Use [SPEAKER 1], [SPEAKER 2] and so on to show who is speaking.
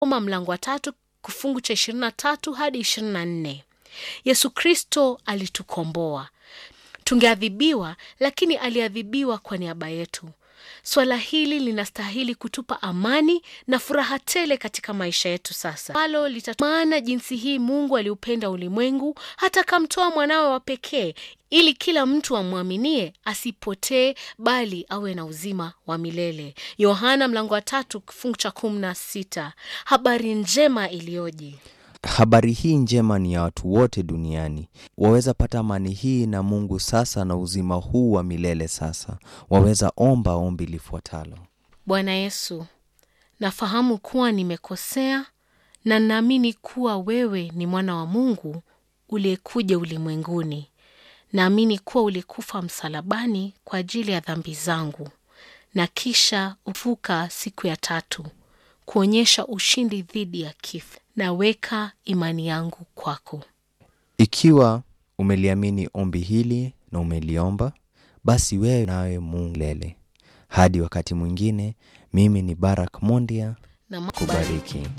[SPEAKER 1] Roma mlango wa 3 kifungu cha 23 hadi 24. Yesu Kristo alitukomboa. Tungeadhibiwa, lakini aliadhibiwa kwa niaba yetu. Swala hili linastahili kutupa amani na furaha tele katika maisha yetu sasa. Maana jinsi hii Mungu aliupenda ulimwengu hata akamtoa mwanawe wa pekee, ili kila mtu amwaminie asipotee bali awe na uzima wa milele. Yohana mlango wa 3 kifungu cha 16. Habari njema iliyoje!
[SPEAKER 2] Habari hii njema ni ya watu wote duniani. Waweza pata amani hii na Mungu sasa na uzima huu wa milele sasa. Waweza omba ombi lifuatalo.
[SPEAKER 1] Bwana Yesu, nafahamu kuwa nimekosea na naamini kuwa wewe ni mwana wa Mungu uliyekuja ulimwenguni. Naamini kuwa ulikufa msalabani kwa ajili ya dhambi zangu na kisha ufuka siku ya 3 kuonyesha ushindi dhidi ya kifo. Naweka imani yangu kwako.
[SPEAKER 2] Ikiwa umeliamini ombi hili na umeliomba, basi wewe nawe Mungu milele. Hadi wakati mwingine, mimi ni Barak Mondia na kubariki.